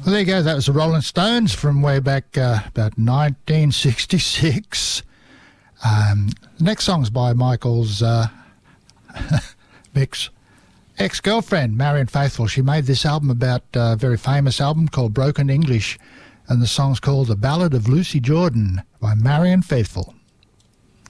Well, there you go. That was the Rolling Stones from way back about 1966. The next song's by Michael's Mick's ex-girlfriend, Marianne Faithfull. She made this album about a very famous album called Broken English, and the song's called The Ballad of Lucy Jordan by Marianne Faithfull.